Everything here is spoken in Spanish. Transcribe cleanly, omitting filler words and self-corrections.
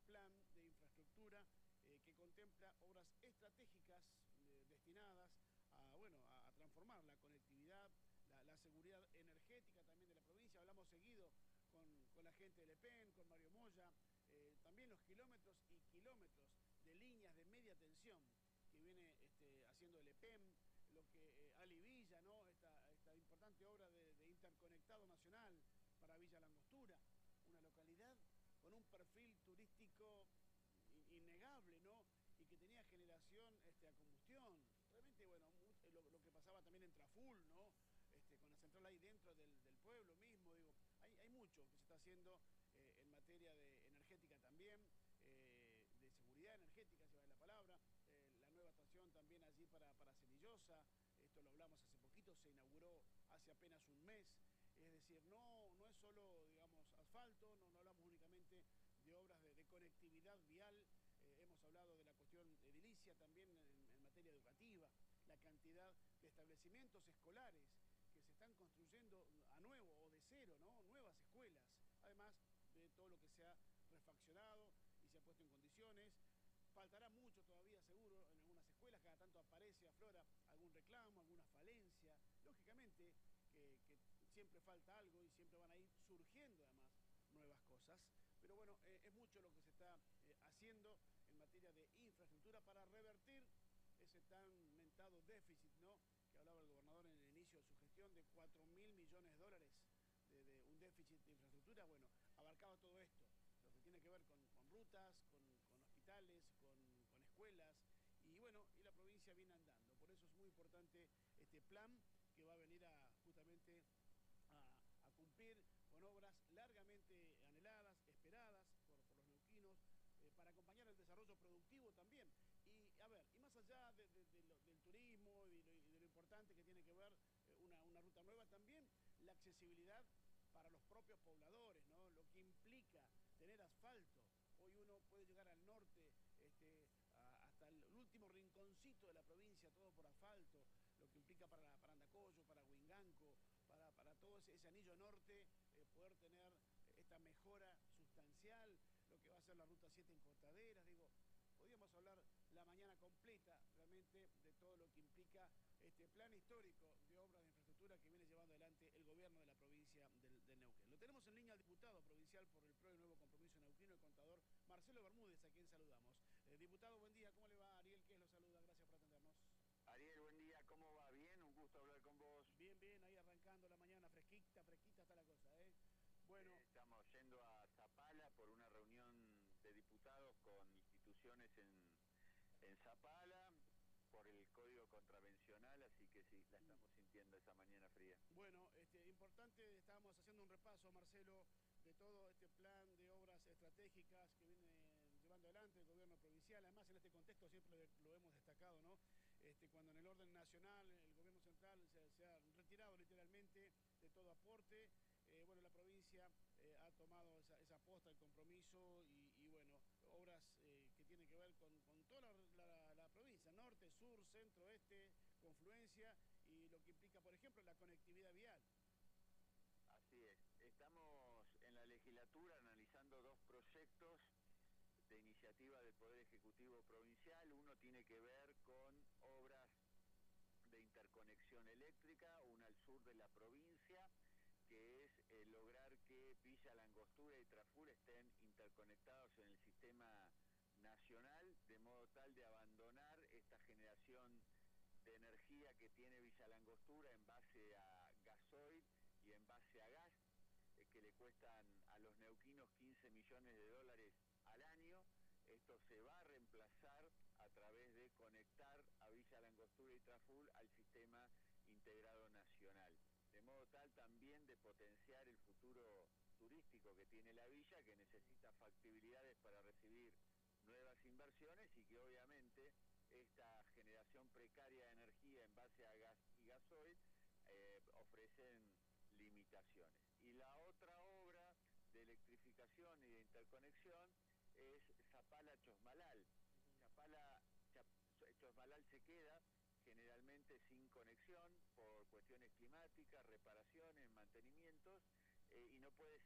plan de infraestructura que contempla obras estratégicas destinadas a, bueno, a transformar la conectividad, la seguridad energética también de la provincia. Hablamos seguido con la gente del EPEN, con Mario Moya, también los kilómetros y kilómetros de líneas de media tensión que viene haciendo el EPEM, lo que Ali Villa, ¿no? Esta importante obra de interconectado nacional para Villa Langostura, una localidad con un perfil turístico innegable, ¿no? Y que tenía generación a combustión. Realmente, bueno, lo que pasaba también en Traful, ¿no? Con la central ahí dentro del pueblo mismo, digo, hay mucho que se está haciendo en materia de energética también, de seguridad energética, se va la palabra, la nueva estación también allí para Cenillosa, esto lo hablamos hace poquito, se inauguró hace apenas un mes, es decir, no es solo, digamos, asfalto, no hablamos únicamente de obras de conectividad vial, hemos hablado de la cuestión edilicia también en materia educativa, la cantidad de establecimientos escolares que se están construyendo a nuevo o de cero, ¿no? Nuevas escuelas, además de todo lo que se ha refaccionado y se ha puesto en condiciones. Faltará mucho todavía, seguro, en algunas escuelas, cada tanto aparece, aflora algún reclamo, alguna falencia. Lógicamente que siempre falta algo y siempre van a ir surgiendo además nuevas cosas. Pero bueno, es mucho lo que se está haciendo en materia de infraestructura para revertir ese tan mentado déficit, ¿no?, que hablaba el gobernador en el inicio de su gestión, de 4.000 millones de dólares de un déficit de infraestructura. Bueno, abarcaba todo esto, lo que tiene que ver con rutas, con hospitales, con escuelas, y bueno, y la provincia viene andando. Por eso es muy importante este plan que va a venir justamente a cumplir con obras largamente anheladas, esperadas por los neuquinos, para acompañar el desarrollo productivo también. Y a ver, y más allá del turismo y de lo importante que tiene que ver una ruta nueva, también la accesibilidad para los propios pobladores, ¿no? Lo que implica tener asfalto. Hoy uno puede llegar al norte, hasta el último rinconcito de la provincia, todo por asfalto, lo que implica para Andacollo, para Huinganco, para todo ese anillo norte, poder tener esta mejora sustancial, lo que va a ser la Ruta 7 en Cortaderas, digo, podríamos hablar la mañana completa realmente de todo lo que implica este plan histórico de obras de infraestructura que viene llevando adelante el gobierno de la provincia del Neuquén. Lo tenemos en línea al diputado provincial por el PRO y Nuevo Compromiso Neuquino, el contador Marcelo Bermúdez, a quien saludamos. Diputado, buen día, ¿cómo le va? Ariel Quez lo saluda, gracias por atendernos. Ariel, buen día, ¿cómo va? Bien, un gusto hablar con vos. Bien, bien, ahí arrancando la mañana, fresquita está la cosa, ¿eh? Bueno. Estamos yendo a Zapala por una reunión de diputados con instituciones en Zapala, por el código contravencional, así que sí, la estamos sintiendo esa mañana fría. Bueno, importante, estábamos haciendo un repaso, Marcelo, de todo este plan de obras estratégicas que viene llevando adelante el gobierno provincial. Además, en este contexto siempre lo hemos destacado, ¿no? Cuando en el orden nacional el gobierno central se ha retirado literalmente de todo aporte, bueno, la provincia ha tomado esa aposta, el compromiso y bueno, obras que tienen que ver con toda la provincia, norte, sur, centro, este, confluencia, y lo que implica, por ejemplo, la conectividad vial. Así es, estamos en la legislatura analizando dos proyectos de iniciativa del Poder Ejecutivo Provincial. Uno tiene que ver con obras de interconexión eléctrica, una al sur de la provincia, que es lograr que Villa Langostura y Traful estén interconectados en el sistema nacional, de modo tal de abandonar esta generación de energía que tiene Villa Langostura en base a gasoil y en base a gas, que le cuestan a los neuquinos 15 millones de dólares al año. Esto se va a reemplazar a través de conectar a Villa Langostura y Traful al sistema integrado nacional, de modo tal también de potenciar el futuro turístico que tiene la villa, que necesita factibilidades para recibir nuevas inversiones y que obviamente esta generación precaria de energía en base a gas y gasoil ofrecen limitaciones. Y la otra obra de electrificación y de interconexión es Zapala-Chosmalal. Chosmalal se queda generalmente sin conexión por cuestiones climáticas, reparaciones, mantenimientos, y no puede